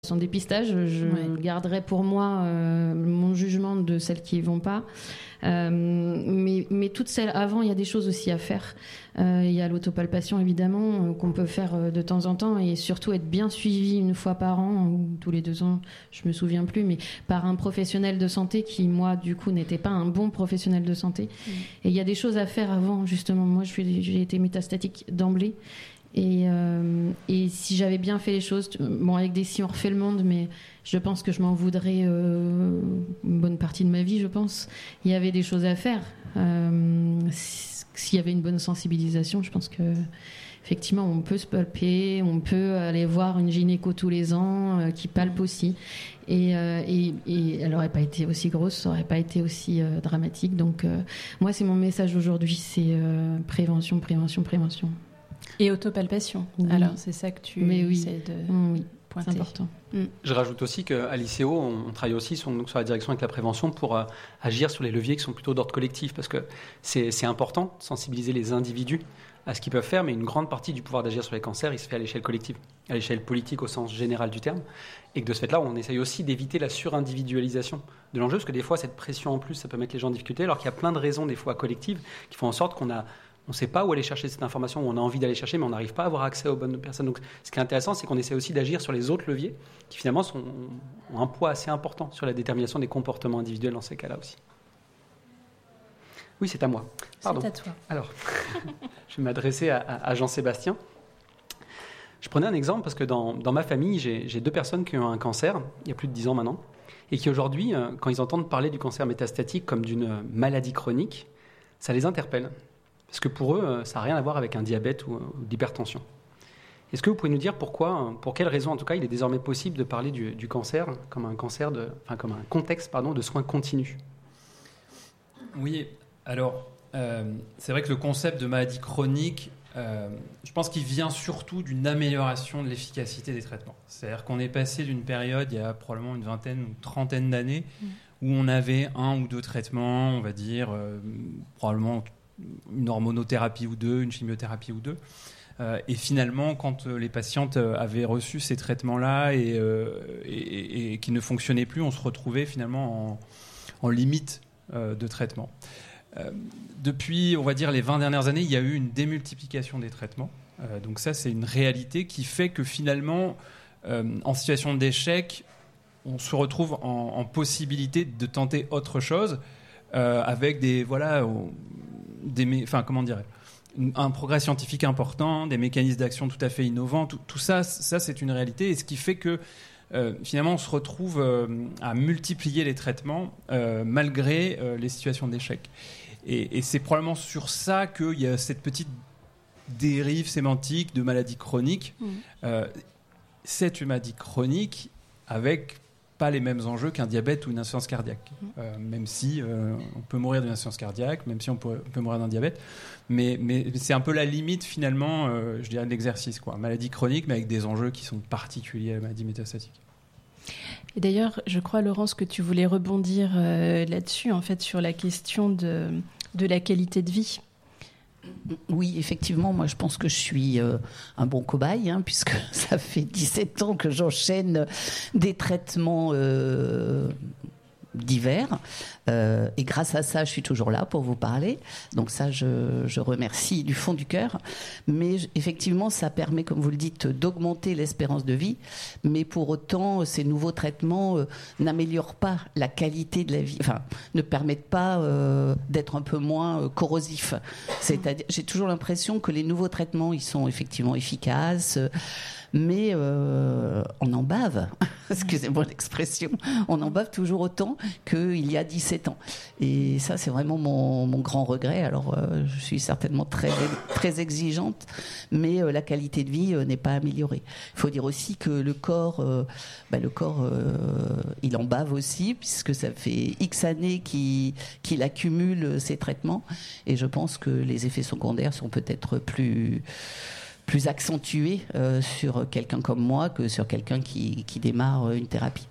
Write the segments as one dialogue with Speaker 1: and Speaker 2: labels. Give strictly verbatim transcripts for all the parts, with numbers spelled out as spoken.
Speaker 1: Son dépistage, je ouais. garderai pour moi euh, mon jugement de celles qui y vont pas. Euh, mais, mais toutes celles avant, il y a des choses aussi à faire. Euh, il y a l'autopalpation évidemment euh, qu'on peut faire euh, de temps en temps et surtout être bien suivi une fois par an ou tous les deux ans, je me souviens plus, mais par un professionnel de santé qui, moi, du coup, n'était pas un bon professionnel de santé. Mmh. Et il y a des choses à faire avant, justement. Moi, je suis, j'ai été métastatique d'emblée. Et, euh, et si j'avais bien fait les choses, bon, avec des si on refait le monde, mais je pense que je m'en voudrais euh, une bonne partie de ma vie, je pense. Il y avait des choses à faire. Euh, s'il y avait une bonne sensibilisation, je pense que effectivement, on peut se palper, on peut aller voir une gynéco tous les ans euh, qui palpe aussi. Et, euh, et, et elle n'aurait pas été aussi grosse, ça n'aurait pas été aussi euh, dramatique. Donc, euh, moi, c'est mon message aujourd'hui, c'est euh, prévention, prévention, prévention.
Speaker 2: Et autopalpation. Oui. Alors, c'est ça que tu
Speaker 1: Mais oui.
Speaker 2: essaies de
Speaker 1: oui.
Speaker 2: pointer.
Speaker 1: C'est important.
Speaker 3: Mm. Je rajoute aussi qu'à l'I C O, on, on travaille aussi sur, donc, sur la direction avec la prévention pour euh, agir sur les leviers qui sont plutôt d'ordre collectif, parce que c'est, c'est important de sensibiliser les individus à ce qu'ils peuvent faire, mais une grande partie du pouvoir d'agir sur les cancers, il se fait à l'échelle collective, à l'échelle politique au sens général du terme, et que de ce fait-là, on essaye aussi d'éviter la surindividualisation de l'enjeu, parce que des fois, cette pression en plus, ça peut mettre les gens en difficulté, alors qu'il y a plein de raisons, des fois collectives, qui font en sorte qu'on a on ne sait pas où aller chercher cette information, où on a envie d'aller chercher, mais on n'arrive pas à avoir accès aux bonnes personnes. Donc, ce qui est intéressant, c'est qu'on essaie aussi d'agir sur les autres leviers, qui finalement sont, ont un poids assez important sur la détermination des comportements individuels dans ces cas-là aussi. Oui, c'est à moi. Pardon.
Speaker 2: C'est à toi.
Speaker 3: Alors, je vais m'adresser à, à Jean-Sébastien. Je prenais un exemple parce que dans, dans ma famille, j'ai, j'ai deux personnes qui ont un cancer, il y a plus de dix ans maintenant, et qui aujourd'hui, quand ils entendent parler du cancer métastatique comme d'une maladie chronique, ça les interpelle. Parce que pour eux, ça n'a rien à voir avec un diabète ou, ou d'hypertension. Est-ce que vous pouvez nous dire pourquoi, pour quelles raisons en tout cas, il est désormais possible de parler du, du cancer comme un cancer de, enfin comme un contexte pardon, de soins continus ?
Speaker 4: Oui, alors euh, c'est vrai que le concept de maladie chronique, euh, je pense qu'il vient surtout d'une amélioration de l'efficacité des traitements. C'est-à-dire qu'on est passé d'une période, il y a probablement une vingtaine ou une trentaine d'années, mmh. où on avait un ou deux traitements, on va dire, euh, probablement une hormonothérapie ou deux, une chimiothérapie ou deux. Euh, et finalement, quand euh, les patientes euh, avaient reçu ces traitements-là et, euh, et, et, et qui ne fonctionnaient plus, on se retrouvait finalement en, en limite euh, de traitement. Euh, depuis, on va dire, les vingt dernières années, il y a eu une démultiplication des traitements. Euh, donc ça, c'est une réalité qui fait que finalement, euh, en situation d'échec, on se retrouve en, en possibilité de tenter autre chose euh, avec des... voilà. On, Des, enfin, comment dirais, un progrès scientifique important, des mécanismes d'action tout à fait innovants, tout, tout ça, ça c'est une réalité, et ce qui fait que euh, finalement on se retrouve euh, à multiplier les traitements euh, malgré euh, les situations d'échec. Et, et c'est probablement sur ça qu'il y a cette petite dérive sémantique de maladie chronique. Mmh. Euh, c'est une maladie chronique avec pas les mêmes enjeux qu'un diabète ou une insuffisance cardiaque, euh, même si euh, on peut mourir d'une insuffisance cardiaque, même si on peut, on peut mourir d'un diabète, mais, mais c'est un peu la limite finalement, euh, je dirais, de l'exercice, quoi. Maladie chronique, mais avec des enjeux qui sont particuliers à la maladie métastatique.
Speaker 2: Et d'ailleurs, je crois, Laurence, que tu voulais rebondir euh, là-dessus, en fait, sur la question de, de la qualité de vie.
Speaker 5: Oui, effectivement, moi je pense que je suis euh, un bon cobaye, hein, puisque ça fait dix-sept ans que j'enchaîne des traitements euh, divers. Euh, et grâce à ça, je suis toujours là pour vous parler. Donc ça, je, je remercie du fond du cœur. Mais effectivement, ça permet, comme vous le dites, d'augmenter l'espérance de vie. Mais pour autant, ces nouveaux traitements euh, n'améliorent pas la qualité de la vie. Enfin, ne permettent pas euh, d'être un peu moins euh, corrosifs. C'est-à-dire, j'ai toujours l'impression que les nouveaux traitements, ils sont effectivement efficaces. Euh, mais euh, on en bave, excusez-moi l'expression, on en bave toujours autant qu'il y a dix-sept ans. Et ça, c'est vraiment mon, mon grand regret. Alors, euh, je suis certainement très, très exigeante, mais euh, la qualité de vie euh, n'est pas améliorée. Il faut dire aussi que le corps, euh, bah, le corps euh, il en bave aussi, puisque ça fait X années qu'il, qu'il accumule ces traitements. Et je pense que les effets secondaires sont peut-être plus... plus accentué euh, sur quelqu'un comme moi que sur quelqu'un qui, qui démarre une thérapie.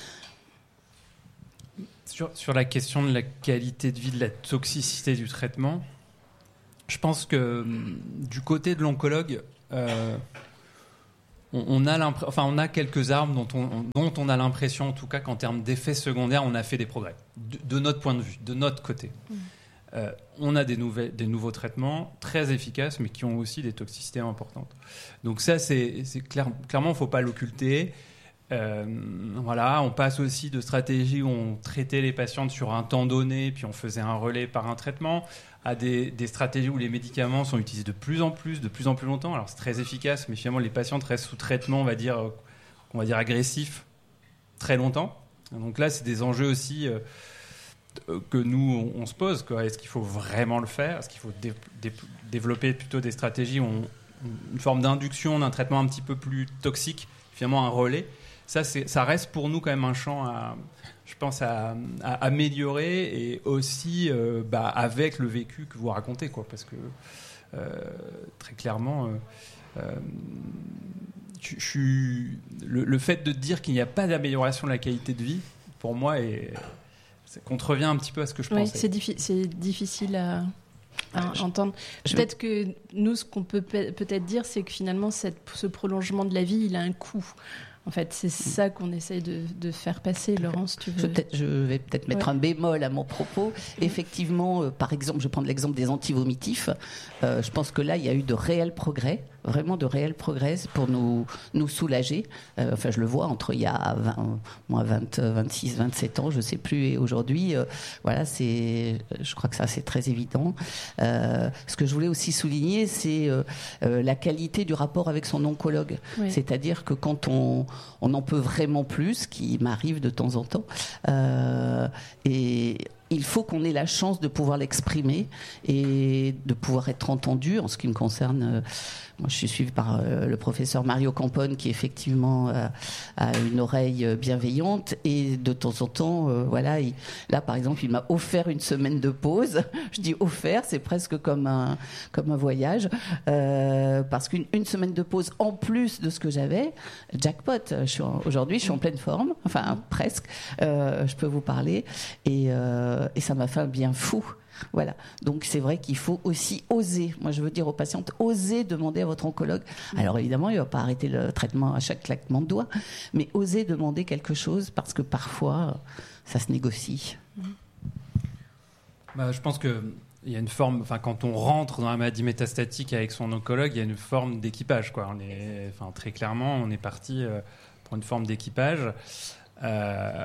Speaker 4: Sur, sur la question de la qualité de vie, de la toxicité du traitement, je pense que du côté de l'oncologue, euh, on, on, a enfin, on a quelques armes dont on, dont on a l'impression, en tout cas, qu'en termes d'effets secondaires, on a fait des progrès, de, de notre point de vue, de notre côté. Mmh. Euh, on a des, nouvelles, des nouveaux traitements très efficaces, mais qui ont aussi des toxicités importantes. Donc ça, c'est, c'est clair, clairement, il ne faut pas l'occulter. Euh, voilà, on passe aussi de stratégies où on traitait les patientes sur un temps donné, puis on faisait un relais par un traitement, à des, des stratégies où les médicaments sont utilisés de plus en plus, de plus en plus longtemps. Alors c'est très efficace, mais finalement les patientes restent sous traitement, on va dire, on va dire agressif, très longtemps. Donc là, c'est des enjeux aussi euh, que nous on, on se pose, quoi. Est-ce qu'il faut vraiment le faire ? Est-ce qu'il faut dé- dé- développer plutôt des stratégies où on, une forme d'induction d'un traitement un petit peu plus toxique, finalement un relais ? Ça, c'est, ça reste pour nous quand même un champ à, je pense, à, à améliorer, et aussi euh, bah, avec le vécu que vous racontez, quoi, parce que euh, très clairement, euh, euh, je, je suis, le, le fait de dire qu'il n'y a pas d'amélioration de la qualité de vie, pour moi, est, ça contrevient un petit peu à ce que je
Speaker 2: oui,
Speaker 4: pensais.
Speaker 2: C'est, diffi- c'est difficile à... à entendre. Peut-être que nous, ce qu'on peut pe- peut-être dire, c'est que finalement, cette, ce prolongement de la vie, il a un coût. En fait, c'est ça qu'on essaye de, de faire passer. Laurence, tu veux...
Speaker 5: je, peut-être, je vais peut-être mettre ouais. un bémol à mon propos. Effectivement, euh, par exemple, je vais prendre l'exemple des antivomitifs. Euh, je pense que là, il y a eu de réels progrès, vraiment de réels progrès pour nous, nous soulager. Euh, enfin, je le vois entre il y a vingt, moi, vingt, vingt-six, vingt-sept ans, je ne sais plus, et aujourd'hui, euh, voilà, c'est, je crois que ça, c'est très évident. Euh, ce que je voulais aussi souligner, c'est euh, euh, la qualité du rapport avec son oncologue. Oui. C'est-à-dire que quand on on n'en peut vraiment plus, ce qui m'arrive de temps en temps. Euh, et il faut qu'on ait la chance de pouvoir l'exprimer et de pouvoir être entendu. En ce qui me concerne, euh, moi je suis suivie par euh, le professeur Mario Campone, qui effectivement euh, a une oreille bienveillante, et de temps en temps, euh, voilà, il, là par exemple, il m'a offert une semaine de pause. Je dis offert, c'est presque comme un, comme un voyage, euh, parce qu'une une semaine de pause en plus de ce que j'avais, jackpot. Je suis en, aujourd'hui, je suis en pleine forme, enfin presque, euh, je peux vous parler, et euh, et ça m'a fait un bien fou. Voilà. Donc c'est vrai qu'il faut aussi oser. Moi, je veux dire aux patientes, osez demander à votre oncologue. Alors évidemment, il ne va pas arrêter le traitement à chaque claquement de doigts, mais osez demander quelque chose, parce que parfois, ça se négocie.
Speaker 4: Bah, je pense que il y a une forme, enfin, quand on rentre dans la maladie métastatique avec son oncologue, il y a une forme d'équipage, quoi. On est, enfin, très clairement, on est parti euh, pour une forme d'équipage. Euh,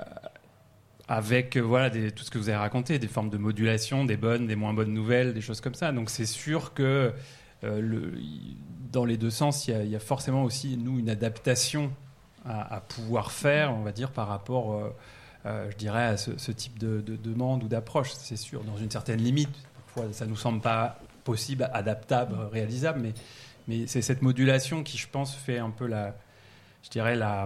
Speaker 4: avec euh, voilà, des, tout ce que vous avez raconté, des formes de modulation, des bonnes, des moins bonnes nouvelles, des choses comme ça. Donc c'est sûr que euh, le, dans les deux sens, il y, a, il y a forcément aussi, nous, une adaptation à, à pouvoir faire, on va dire, par rapport, euh, euh, je dirais, à ce, ce type de, de demande ou d'approche. C'est sûr, dans une certaine limite. Parfois, ça ne nous semble pas possible, adaptable, réalisable, mais, mais c'est cette modulation qui, je pense, fait un peu la... je dirais, la,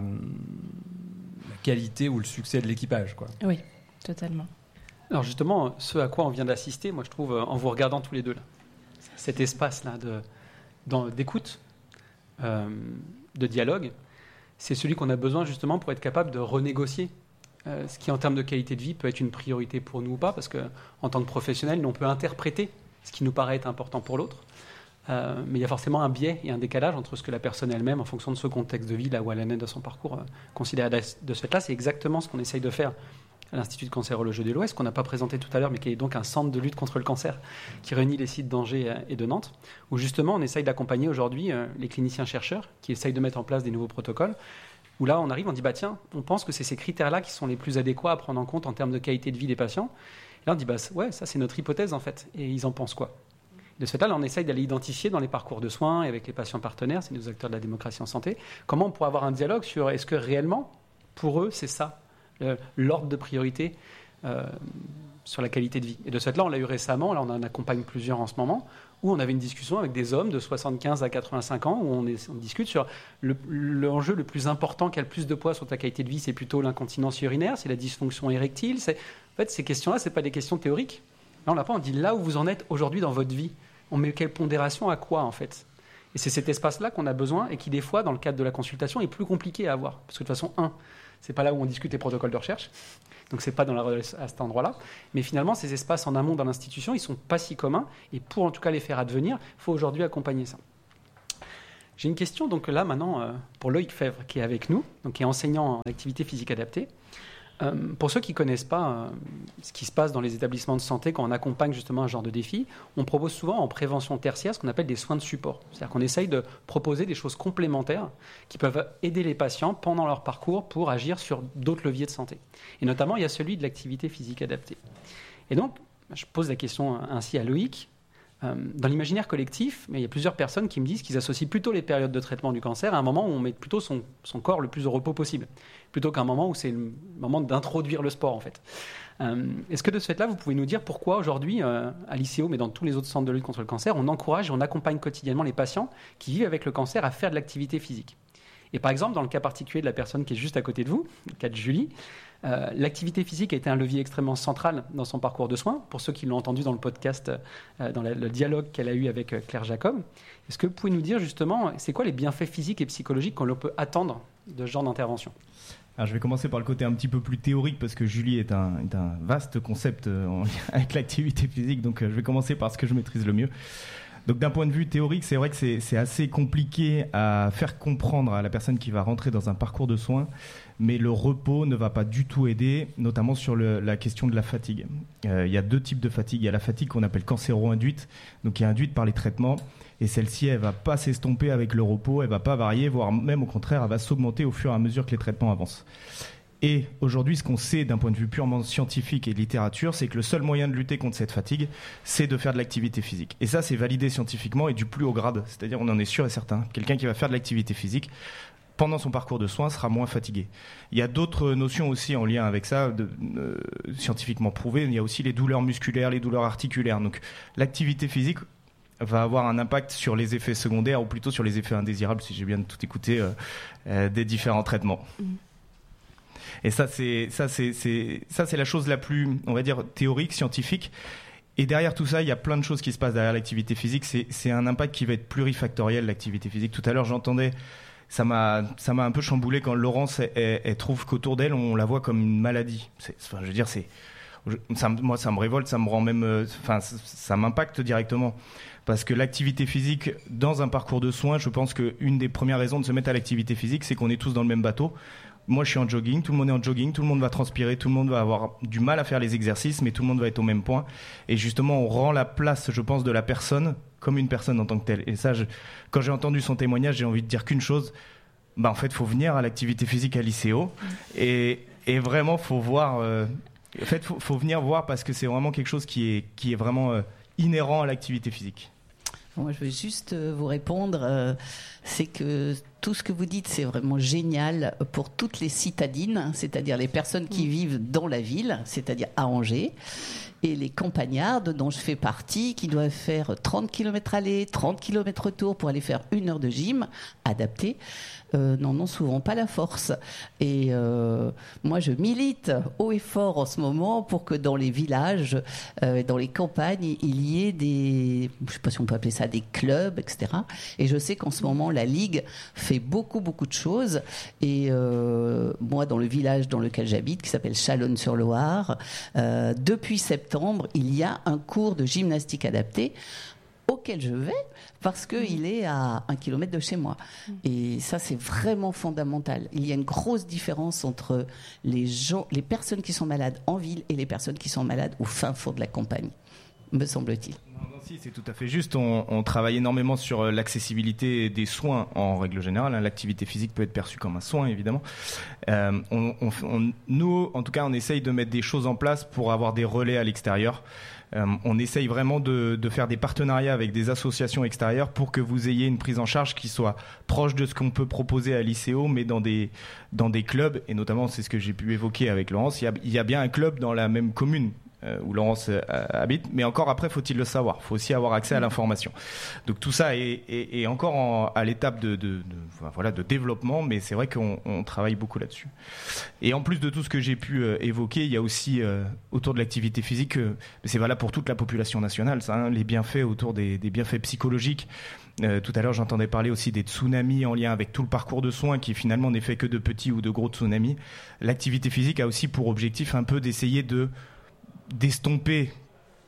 Speaker 4: la qualité ou le succès de l'équipage, quoi.
Speaker 2: Oui, totalement.
Speaker 3: Alors justement, ce à quoi on vient d'assister, moi je trouve, en vous regardant tous les deux, là, cet espace-là de, dans, d'écoute, euh, de dialogue, c'est celui qu'on a besoin justement pour être capable de renégocier euh, ce qui, en termes de qualité de vie, peut être une priorité pour nous ou pas, parce qu'en tant que professionnels, on peut interpréter ce qui nous paraît être important pour l'autre. Euh, mais il y a forcément un biais et un décalage entre ce que la personne elle-même, en fonction de ce contexte de vie, là où elle en est dans son parcours, euh, considère de ce fait-là. C'est exactement ce qu'on essaye de faire à l'Institut de cancérologie de l'Ouest, qu'on n'a pas présenté tout à l'heure, mais qui est donc un centre de lutte contre le cancer, qui réunit les sites d'Angers et de Nantes, où justement on essaye d'accompagner aujourd'hui euh, les cliniciens-chercheurs qui essayent de mettre en place des nouveaux protocoles, où là on arrive, on dit, bah tiens, on pense que c'est ces critères-là qui sont les plus adéquats à prendre en compte en termes de qualité de vie des patients. Et là on dit, bah ouais, ça c'est notre hypothèse en fait, et ils en pensent quoi ? De ce fait-là, là, on essaye d'aller identifier dans les parcours de soins et avec les patients partenaires, c'est nos acteurs de la démocratie en santé, comment on pourrait avoir un dialogue sur est-ce que réellement, pour eux, c'est ça, le, l'ordre de priorité euh, sur la qualité de vie. Et de ce fait-là, on l'a eu récemment, là on en accompagne plusieurs en ce moment, où on avait une discussion avec des hommes de soixante-quinze à quatre-vingt-cinq ans, où on, est, on discute sur le, l'enjeu le plus important qui a le plus de poids sur ta qualité de vie, c'est plutôt l'incontinence urinaire, c'est la dysfonction érectile. C'est... En fait, ces questions-là, ce n'est pas des questions théoriques. Là, on l'a pas, on dit là où vous en êtes aujourd'hui dans votre vie. On met quelle pondération à quoi, en fait ? Et c'est cet espace-là qu'on a besoin et qui, des fois, dans le cadre de la consultation, est plus compliqué à avoir. Parce que de toute façon, un, c'est pas là où on discute les protocoles de recherche. Donc, c'est pas dans la, à cet endroit-là. Mais finalement, ces espaces en amont dans l'institution, ils sont pas si communs. Et pour, en tout cas, les faire advenir, il faut aujourd'hui accompagner ça. J'ai une question donc là maintenant euh, pour Loïc Fèvre qui est avec nous, donc qui est enseignant en activité physique adaptée. Euh, pour ceux qui ne connaissent pas euh, ce qui se passe dans les établissements de santé quand on accompagne justement un genre de défi, on propose souvent en prévention tertiaire ce qu'on appelle des soins de support. C'est-à-dire qu'on essaye de proposer des choses complémentaires qui peuvent aider les patients pendant leur parcours pour agir sur d'autres leviers de santé. Et notamment, il y a celui de l'activité physique adaptée. Et donc, je pose la question ainsi à Loïc. Euh, dans l'imaginaire collectif, mais il y a plusieurs personnes qui me disent qu'ils associent plutôt les périodes de traitement du cancer à un moment où on met plutôt son, son corps le plus au repos possible, plutôt qu'un moment où c'est le moment d'introduire le sport en fait. Euh, est-ce que de ce fait-là, vous pouvez nous dire pourquoi aujourd'hui, euh, à l'I C O, mais dans tous les autres centres de lutte contre le cancer, on encourage et on accompagne quotidiennement les patients qui vivent avec le cancer à faire de l'activité physique? Et par exemple, dans le cas particulier de la personne qui est juste à côté de vous, le cas de Julie, euh, l'activité physique a été un levier extrêmement central dans son parcours de soins. Pour ceux qui l'ont entendu dans le podcast, euh, dans la, le dialogue qu'elle a eu avec euh, Claire Jacob, est-ce que vous pouvez nous dire justement, c'est quoi les bienfaits physiques et psychologiques qu'on peut attendre de ce genre d'intervention?
Speaker 6: Alors, je vais commencer par le côté un petit peu plus théorique parce que Julie est un, est un vaste concept euh, en lien avec l'activité physique, donc euh, je vais commencer par ce que je maîtrise le mieux. Donc d'un point de vue théorique, c'est vrai que c'est, c'est assez compliqué à faire comprendre à la personne qui va rentrer dans un parcours de soins, mais le repos ne va pas du tout aider, notamment sur le, la question de la fatigue. Euh, il y a deux types de fatigue. Il y a la fatigue qu'on appelle cancéro-induite, donc qui est induite par les traitements, et celle-ci, elle ne va pas s'estomper avec le repos, elle ne va pas varier, voire même au contraire, elle va s'augmenter au fur et à mesure que les traitements avancent. Et aujourd'hui, ce qu'on sait d'un point de vue purement scientifique et littérature, c'est que le seul moyen de lutter contre cette fatigue, c'est de faire de l'activité physique. Et ça, c'est validé scientifiquement et du plus haut grade. C'est-à-dire, on en est sûr et certain. Quelqu'un qui va faire de l'activité physique, pendant son parcours de soins, sera moins fatigué. Il y a d'autres notions aussi en lien avec ça, de, euh, scientifiquement prouvées. Il y a aussi les douleurs musculaires, les douleurs articulaires. Donc, l'activité physique va avoir un impact sur les effets secondaires, ou plutôt sur les effets indésirables, si j'ai bien tout écouté, euh, euh, des différents traitements. Mmh. Et ça, c'est, ça, c'est, c'est, ça, c'est la chose la plus, on va dire, théorique, scientifique. Et derrière tout ça, il y a plein de choses qui se passent derrière l'activité physique. C'est, c'est un impact qui va être plurifactoriel, l'activité physique. Tout à l'heure, j'entendais, ça m'a, ça m'a un peu chamboulé quand Laurence, elle, elle, elle trouve qu'autour d'elle, on la voit comme une maladie. C'est, enfin, je veux dire, c'est, ça, moi, ça me révolte, ça me rend même, enfin, ça, ça m'impacte directement. Parce que l'activité physique, dans un parcours de soins, je pense qu'une des premières raisons de se mettre à l'activité physique, c'est qu'on est tous dans le même bateau. Moi, je suis en jogging, tout le monde est en jogging, tout le monde va transpirer, tout le monde va avoir du mal à faire les exercices, mais tout le monde va être au même point. Et justement, on rend la place, je pense, de la personne comme une personne en tant que telle. Et ça, je, quand j'ai entendu son témoignage, j'ai envie de dire qu'une chose, bah, en fait, il faut venir à l'activité physique à l'I C O. Et, et vraiment, il faut voir... Euh, en fait, il faut, faut venir voir parce que c'est vraiment quelque chose qui est, qui est vraiment euh, inhérent à l'activité physique.
Speaker 5: Moi, je veux juste vous répondre, euh, c'est que tout ce que vous dites, c'est vraiment génial pour toutes les citadines, c'est-à-dire les personnes qui vivent dans la ville, c'est-à-dire à Angers, et les campagnardes dont je fais partie, qui doivent faire trente kilomètres aller, trente kilomètres retour pour aller faire une heure de gym adapté. Euh, n'en ont souvent pas la force. Et euh, moi, je milite haut et fort en ce moment pour que dans les villages, euh, dans les campagnes, il y ait des, je ne sais pas si on peut appeler ça des clubs, et cetera. Et je sais qu'en ce moment, la Ligue fait beaucoup, beaucoup de choses. Et euh, moi, dans le village dans lequel j'habite, qui s'appelle Chalonnes-sur-Loire, euh, depuis septembre, il y a un cours de gymnastique adapté auquel je vais parce qu'il est à un kilomètre de chez moi. Et ça, c'est vraiment fondamental. Il y a une grosse différence entre les gens, les personnes qui sont malades en ville et les personnes qui sont malades au fin fond de la campagne, me semble-t-il.
Speaker 6: Non, non, si, c'est tout à fait juste. On, on travaille énormément sur l'accessibilité des soins en règle générale. L'activité physique peut être perçue comme un soin, évidemment. Euh, on, on, on, nous, en tout cas, on essaye de mettre des choses en place pour avoir des relais à l'extérieur. Euh, on essaye vraiment de, de faire des partenariats avec des associations extérieures pour que vous ayez une prise en charge qui soit proche de ce qu'on peut proposer à l'I C O, mais dans des, dans des clubs, et notamment c'est ce que j'ai pu évoquer avec Laurence, il y a, il y a bien un club dans la même commune euh, où Laurence euh, habite, mais encore après faut-il le savoir, il faut aussi avoir accès à l'information. Donc tout ça est, est, est encore en, à l'étape de, de, de, voilà, de développement, mais c'est vrai qu'on on travaille beaucoup là-dessus. Et en plus de tout ce que j'ai pu euh, évoquer, il y a aussi euh, autour de l'activité physique, euh, c'est valable pour toute la population nationale, ça, hein, les bienfaits autour des, des bienfaits psychologiques. Euh, tout à l'heure, j'entendais parler aussi des tsunamis en lien avec tout le parcours de soins qui finalement n'est fait que de petits ou de gros tsunamis. L'activité physique a aussi pour objectif un peu d'essayer de d'estomper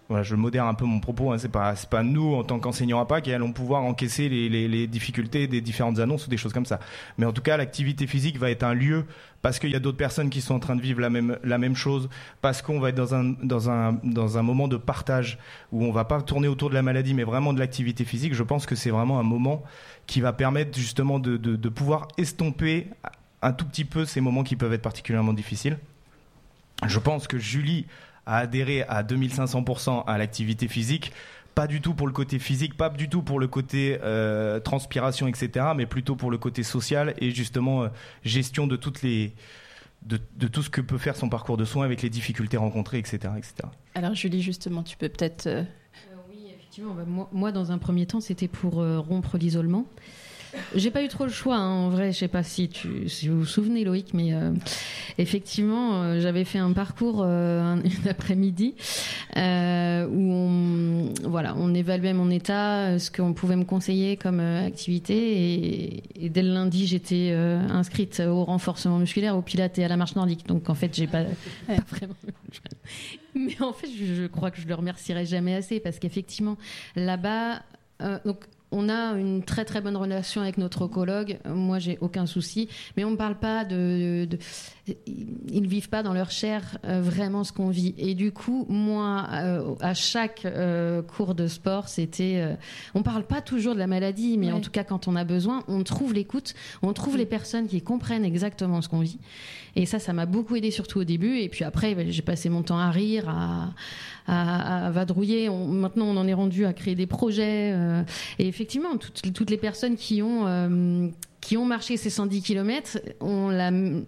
Speaker 6: voilà, je modère un peu mon propos, hein, c'est pas, c'est pas nous en tant qu'enseignants à P A C qui allons pouvoir encaisser les, les, les difficultés des différentes annonces ou des choses comme ça. Mais en tout cas, l'activité physique va être un lieu parce qu'il y a d'autres personnes qui sont en train de vivre la même, la même chose, parce qu'on va être dans un, dans un, dans un moment de partage où on va pas tourner autour de la maladie, mais vraiment de l'activité physique. Je pense que c'est vraiment un moment qui va permettre justement de, de, de pouvoir estomper un tout petit peu ces moments qui peuvent être particulièrement difficiles. Je pense que Julie a adhéré à deux mille cinq cents pour cent à l'activité physique, pas du tout pour le côté physique, pas du tout pour le côté euh, transpiration, et cetera, mais plutôt pour le côté social et justement euh, gestion de toutes les de, de tout ce que peut faire son parcours de soins avec les difficultés rencontrées, et cetera, et cetera.
Speaker 2: Alors Julie, justement, tu peux peut-être... Euh...
Speaker 1: Euh, oui, effectivement. Bah, moi, moi, dans un premier temps, c'était pour euh, rompre l'isolement. J'ai pas eu trop le choix, hein, en vrai. Je sais pas si, tu, si vous vous souvenez, Loïc, mais euh, effectivement, euh, j'avais fait un parcours euh, un, une après-midi euh, où on, voilà, on évaluait mon état, ce qu'on pouvait me conseiller comme euh, activité. Et, et dès le lundi, j'étais euh, inscrite au renforcement musculaire, au pilates et à la marche nordique. Donc en fait, j'ai pas, pas vraiment. Mais en fait, je, je crois que je le remercierai jamais assez parce qu'effectivement, là-bas, euh, donc. On a une très très bonne relation avec notre oncologue. Moi, j'ai aucun souci. Mais on ne parle pas de, de... Ils ne vivent pas dans leur chair euh, vraiment ce qu'on vit. Et du coup, moi, euh, à chaque euh, cours de sport, c'était... Euh... On ne parle pas toujours de la maladie, mais ouais. En tout cas, quand on a besoin, on trouve l'écoute. On trouve les personnes qui comprennent exactement ce qu'on vit. Et ça, ça m'a beaucoup aidé, surtout au début. Et puis après, bah, j'ai passé mon temps à rire, à... À, à vadrouiller. On, maintenant, on en est rendu à créer des projets. Euh, et effectivement, toutes, toutes les personnes qui ont, euh, qui ont marché ces cent dix kilomètres ont la, le,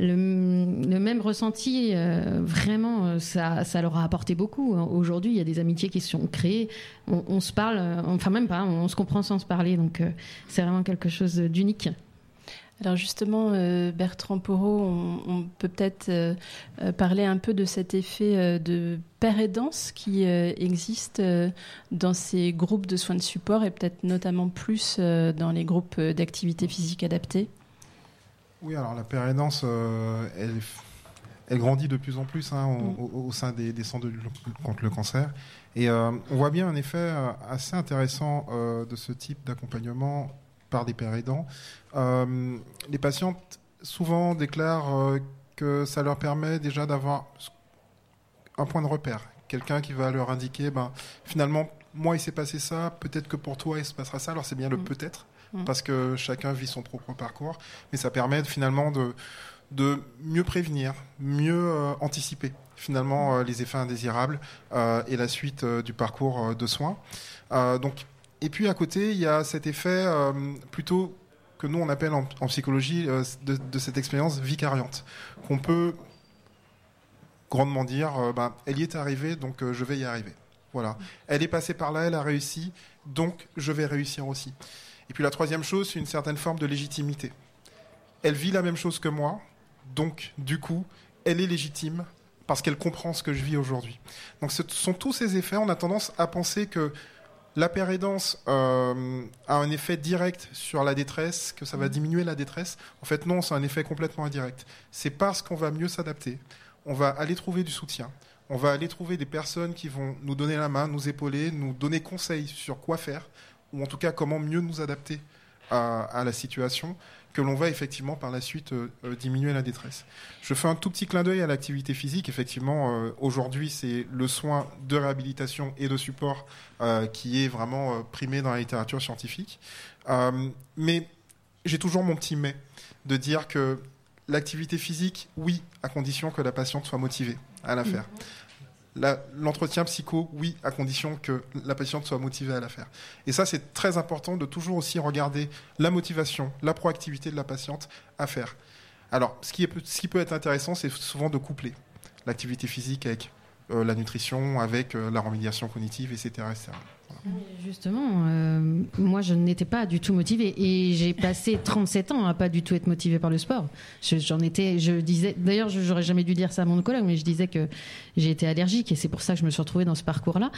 Speaker 1: le même ressenti. Euh, vraiment, ça, ça leur a apporté beaucoup. Aujourd'hui, il y a des amitiés qui se sont créées. On, on se parle, enfin même pas, on se comprend sans se parler. Donc, euh, c'est vraiment quelque chose d'unique.
Speaker 2: Alors justement, euh, Bertrand Porot, on, on peut peut-être euh, parler un peu de cet effet euh, de paire aidance qui euh, existe euh, dans ces groupes de soins de support et peut-être notamment plus euh, dans les groupes d'activité physique adaptée.
Speaker 7: Oui, alors la paire aidance, euh, elle, elle grandit de plus en plus hein, au, mm. au, au sein des, des centres de lutte contre le cancer. Et euh, on voit bien un effet assez intéressant euh, de ce type d'accompagnement par des pairs aidants. Euh, les patientes souvent déclarent euh, que ça leur permet déjà d'avoir un point de repère, quelqu'un qui va leur indiquer ben, finalement moi il s'est passé ça, peut-être que pour toi il se passera ça. Alors c'est bien le mmh. peut-être mmh. parce que chacun vit son propre parcours, mais ça permet finalement de, de mieux prévenir, mieux euh, anticiper finalement euh, les effets indésirables euh, et la suite euh, du parcours euh, de soins. Euh, donc Et puis à côté, il y a cet effet euh, plutôt que nous on appelle en, en psychologie euh, de, de cette expérience vicariante, qu'on peut grandement dire, euh, ben, elle y est arrivée, donc euh, je vais y arriver. Voilà. Elle est passée par là, elle a réussi, donc je vais réussir aussi. Et puis la troisième chose, c'est une certaine forme de légitimité. Elle vit la même chose que moi, donc du coup, elle est légitime parce qu'elle comprend ce que je vis aujourd'hui. Donc ce sont tous ces effets. On a tendance à penser que la paire aidance euh, a un effet direct sur la détresse, que ça va diminuer la détresse. En fait, non, c'est un effet complètement indirect. C'est parce qu'on va mieux s'adapter. On va aller trouver du soutien. On va aller trouver des personnes qui vont nous donner la main, nous épauler, nous donner conseil sur quoi faire, ou en tout cas comment mieux nous adapter à, à la situation, que l'on va effectivement par la suite euh, euh, diminuer la détresse. Je fais un tout petit clin d'œil à l'activité physique. Effectivement, euh, aujourd'hui, c'est le soin de réhabilitation et de support euh, qui est vraiment euh, primé dans la littérature scientifique. Euh, mais j'ai toujours mon petit mais de dire que l'activité physique, oui, à condition que la patiente soit motivée à la faire. La, l'entretien psycho, oui, à condition que la patiente soit motivée à la faire. Et ça, c'est très important de toujours aussi regarder la motivation, la proactivité de la patiente à faire. Alors, ce qui, est, ce qui peut être intéressant, c'est souvent de coupler l'activité physique avec euh, la nutrition, avec euh, la remédiation cognitive, et cetera et cetera. Voilà.
Speaker 1: Justement, euh, moi je n'étais pas du tout motivée et j'ai passé trente-sept ans à pas du tout être motivée par le sport. Je, j'en étais, je disais, d'ailleurs je, j'aurais jamais dû dire ça à mon collègue, mais je disais que j'ai été allergique et c'est pour ça que je me suis retrouvée dans ce parcours-là.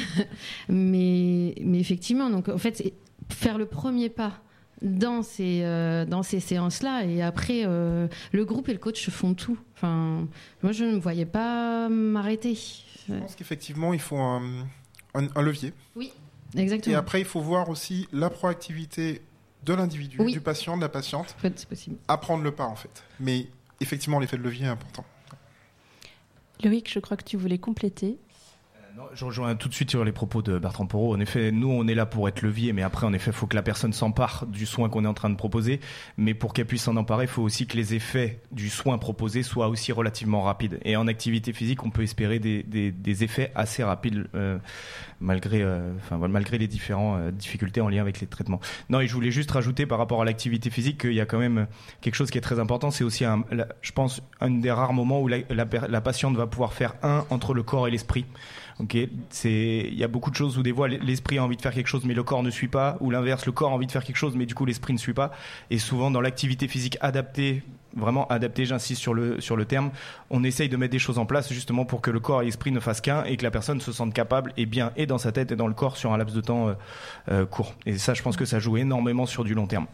Speaker 1: mais, mais effectivement, donc en fait, c'est faire le premier pas dans ces, euh, dans ces séances-là et après euh, le groupe et le coach font tout. Enfin, moi je ne me voyais pas m'arrêter.
Speaker 7: Je pense qu'effectivement, il faut un, un, un levier.
Speaker 1: Oui, exactement.
Speaker 7: Et après, il faut voir aussi la proactivité de l'individu,
Speaker 1: oui.
Speaker 7: du patient, de la patiente,
Speaker 1: en fait, c'est possible.
Speaker 7: à prendre le pas, en fait. Mais effectivement, l'effet de levier est important.
Speaker 2: Loïc, je crois que tu voulais compléter.
Speaker 6: Non, je rejoins tout de suite sur les propos de Bertrand Porot. En effet, nous, on est là pour être levier, mais après, en effet, il faut que la personne s'empare du soin qu'on est en train de proposer. Mais pour qu'elle puisse s'en emparer, il faut aussi que les effets du soin proposé soient aussi relativement rapides. Et en activité physique, on peut espérer des, des, des effets assez rapides, euh, malgré, euh, enfin, malgré les différentes euh, difficultés en lien avec les traitements. Non, et je voulais juste rajouter par rapport à l'activité physique qu'il y a quand même quelque chose qui est très important. C'est aussi, un, la, je pense, un des rares moments où la, la, la patiente va pouvoir faire un entre le corps et l'esprit. Ok, c'est, il y a beaucoup de choses où des fois l'esprit a envie de faire quelque chose mais le corps ne suit pas, ou l'inverse, le corps a envie de faire quelque chose mais du coup l'esprit ne suit pas. Et souvent dans l'activité physique adaptée, vraiment adaptée, j'insiste sur le sur le terme, on essaye de mettre des choses en place justement pour que le corps et l'esprit ne fassent qu'un et que la personne se sente capable et bien et dans sa tête et dans le corps sur un laps de temps euh, euh, court. Et ça, je pense que ça joue énormément sur du long terme.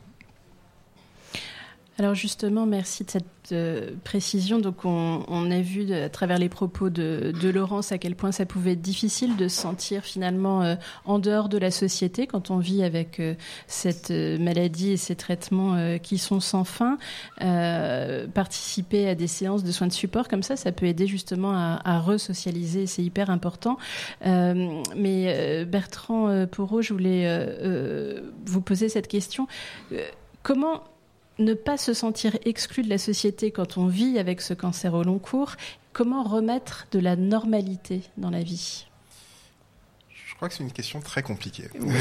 Speaker 2: Alors justement, merci de cette euh, précision. Donc on, on a vu de, à travers les propos de, de Laurence à quel point ça pouvait être difficile de se sentir finalement euh, en dehors de la société quand on vit avec euh, cette euh, maladie et ces traitements euh, qui sont sans fin. Euh, participer à des séances de soins de support comme ça, ça peut aider justement à, à re-socialiser. C'est hyper important. Euh, mais euh, Bertrand euh, Porot, je voulais euh, euh, vous poser cette question. Euh, comment ne pas se sentir exclu de la société quand on vit avec ce cancer au long cours? Comment remettre de la normalité dans la vie?
Speaker 7: Je crois que c'est une question très compliquée. Oui.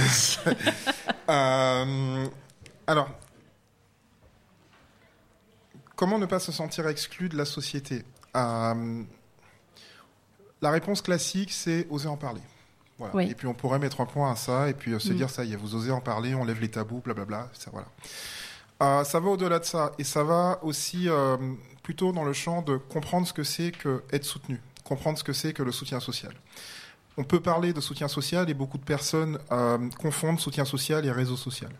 Speaker 7: euh, alors, comment ne pas se sentir exclu de la société? euh, La réponse classique, c'est oser en parler. Voilà. Oui. Et puis on pourrait mettre un point à ça et puis euh, se mmh. dire ça y est, vous osez en parler, on lève les tabous, blablabla. Ça, voilà. Euh, ça va au-delà de ça, et ça va aussi euh, plutôt dans le champ de comprendre ce que c'est que être soutenu, comprendre ce que c'est que le soutien social. On peut parler de soutien social et beaucoup de personnes euh, confondent soutien social et réseau social.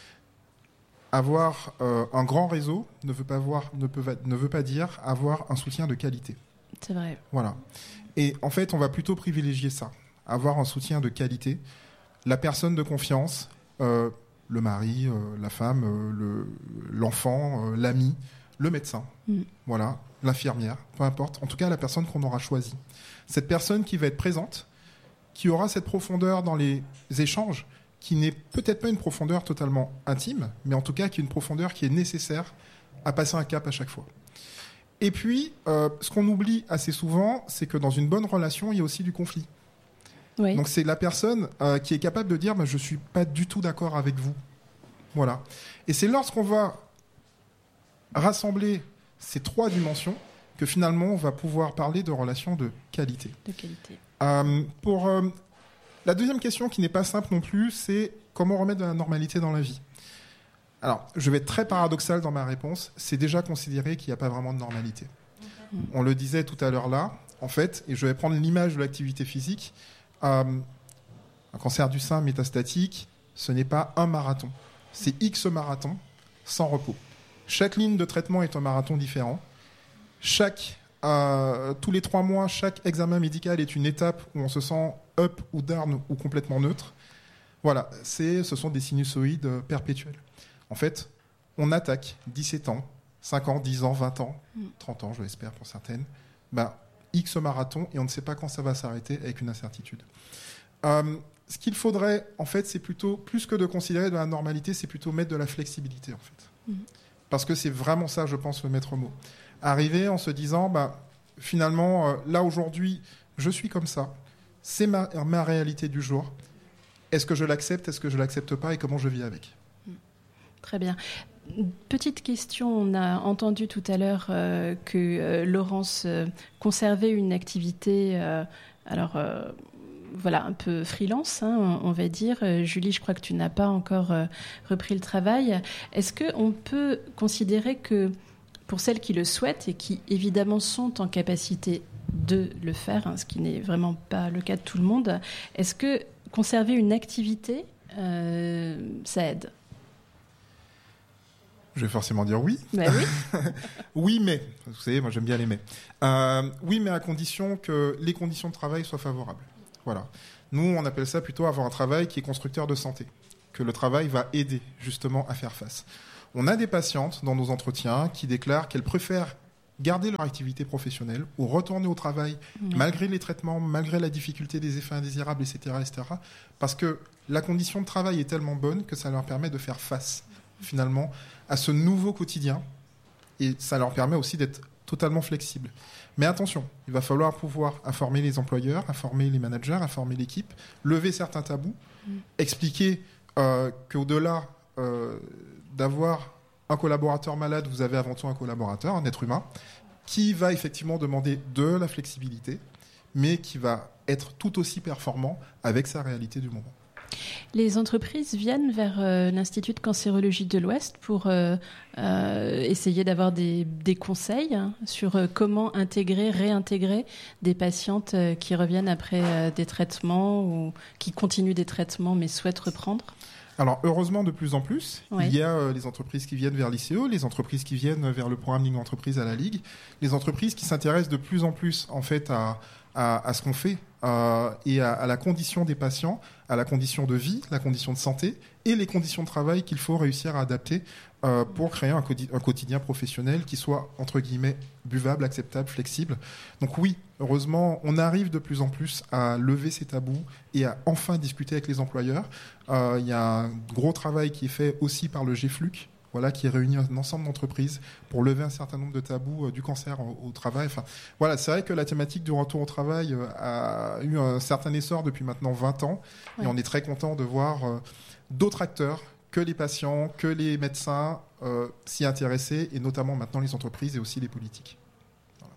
Speaker 7: Avoir euh, un grand réseau ne veut pas avoir, ne peut, ne veut pas dire avoir un soutien de qualité.
Speaker 2: C'est vrai.
Speaker 7: Voilà. Et en fait, on va plutôt privilégier ça, avoir un soutien de qualité, la personne de confiance. Euh, le mari, euh, la femme, euh, le, l'enfant, euh, l'ami, le médecin, mmh. voilà, l'infirmière, peu importe. En tout cas, la personne qu'on aura choisie. Cette personne qui va être présente, qui aura cette profondeur dans les échanges, qui n'est peut-être pas une profondeur totalement intime, mais en tout cas qui est une profondeur qui est nécessaire à passer un cap à chaque fois. Et puis, euh, ce qu'on oublie assez souvent, c'est que dans une bonne relation, il y a aussi du conflit. Oui. Donc c'est la personne euh, qui est capable de dire bah, je suis pas du tout d'accord avec vous. Voilà. Et c'est lorsqu'on va rassembler ces trois dimensions que finalement on va pouvoir parler de relations de qualité.
Speaker 2: De qualité.
Speaker 7: Euh, pour euh, la deuxième question qui n'est pas simple non plus, c'est comment remettre de la normalité dans la vie. Alors je vais être très paradoxal dans ma réponse. C'est déjà considéré qu'il n'y a pas vraiment de normalité. Mmh. On le disait tout à l'heure là, en fait, et je vais prendre l'image de l'activité physique. Euh, un cancer du sein métastatique, ce n'est pas un marathon. C'est X marathons sans repos. Chaque ligne de traitement est un marathon différent. Chaque, euh, tous les trois mois, chaque examen médical est une étape où on se sent up ou down ou complètement neutre. Voilà, c'est, ce sont des sinusoïdes perpétuels. En fait, on attaque dix-sept ans, cinq ans, dix ans, vingt ans, trente ans, je l'espère pour certaines. Ben, X marathon et on ne sait pas quand ça va s'arrêter avec une incertitude. Euh, ce qu'il faudrait, en fait, c'est plutôt, plus que de considérer de la normalité, c'est plutôt mettre de la flexibilité, en fait. Mmh. Parce que c'est vraiment ça, je pense, le maître mot. Arriver en se disant, bah, finalement, euh, là, aujourd'hui, je suis comme ça. C'est ma, ma réalité du jour. Est-ce que je l'accepte? Est-ce que je ne l'accepte pas? Et comment je vis avec?
Speaker 2: Mmh. Très bien. Petite question, on a entendu tout à l'heure euh, que euh, Laurence euh, conservait une activité, euh, alors euh, voilà, un peu freelance, hein, on, on va dire. Euh, Julie, je crois que tu n'as pas encore euh, repris le travail. Est-ce qu'on peut considérer que pour celles qui le souhaitent et qui évidemment sont en capacité de le faire, hein, ce qui n'est vraiment pas le cas de tout le monde, est-ce que conserver une activité, euh, ça aide ?
Speaker 7: Je vais forcément dire oui.
Speaker 2: Bah oui.
Speaker 7: Oui, mais. Vous savez, moi j'aime bien les mais. Euh, oui, mais à condition que les conditions de travail soient favorables. Voilà. Nous, on appelle ça plutôt avoir un travail qui est constructeur de santé. Que le travail va aider justement à faire face. On a des patientes dans nos entretiens qui déclarent qu'elles préfèrent garder leur activité professionnelle ou retourner au travail mmh. malgré les traitements, malgré la difficulté des effets indésirables, et cetera, et cetera. Parce que la condition de travail est tellement bonne que ça leur permet de faire face finalement à ce nouveau quotidien et ça leur permet aussi d'être totalement flexibles. Mais attention, il va falloir pouvoir informer les employeurs, informer les managers, informer l'équipe, lever certains tabous, mmh. expliquer euh, qu'au-delà euh, d'avoir un collaborateur malade, vous avez avant tout un collaborateur, un être humain, qui va effectivement demander de la flexibilité, mais qui va être tout aussi performant avec sa réalité du moment.
Speaker 2: Les entreprises viennent vers euh, l'Institut de cancérologie de l'Ouest pour euh, euh, essayer d'avoir des, des conseils hein, sur euh, comment intégrer, réintégrer des patientes euh, qui reviennent après euh, des traitements ou qui continuent des traitements mais souhaitent reprendre.
Speaker 7: Alors, heureusement, de plus en plus,
Speaker 2: ouais.
Speaker 7: il y a euh, les entreprises qui viennent vers l'I C O, les entreprises qui viennent vers le programme Ligue Entreprise à la Ligue, les entreprises qui s'intéressent de plus en plus, en fait, à, à, à ce qu'on fait euh, et à, à la condition des patients, à la condition de vie, la condition de santé et les conditions de travail qu'il faut réussir à adapter euh, pour créer un, co- un quotidien professionnel qui soit, entre guillemets, buvable, acceptable, flexible. Donc oui, heureusement, on arrive de plus en plus à lever ces tabous et à enfin discuter avec les employeurs. Euh, il y a un gros travail qui est fait aussi par le G F L U C, voilà, qui réunit un ensemble d'entreprises pour lever un certain nombre de tabous euh, du cancer au, au travail. Enfin, voilà, c'est vrai que la thématique du retour au travail euh, a eu un certain essor depuis maintenant vingt ans. Ouais. Et on est très content de voir euh, d'autres acteurs que les patients, que les médecins euh, s'y intéresser, et notamment maintenant les entreprises et aussi les politiques. Voilà.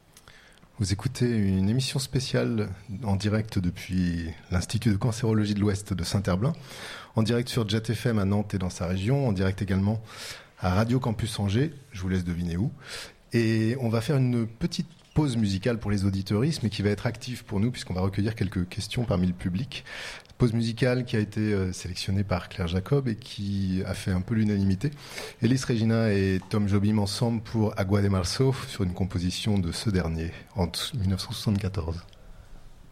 Speaker 8: Vous écoutez une émission spéciale en direct depuis l'Institut de cancérologie de l'Ouest de Saint-Herblain, en direct sur Jet F M à Nantes et dans sa région, en direct également à Radio Campus Angers, je vous laisse deviner où. Et on va faire une petite pause musicale pour les auditeuristes, mais qui va être active pour nous, puisqu'on va recueillir quelques questions parmi le public. Pause musicale qui a été sélectionnée par Claire Jacob et qui a fait un peu l'unanimité. Elis Regina et Tom Jobim ensemble pour Agua de Marzo, sur une composition de ce dernier, en dix-neuf cent soixante-quatorze.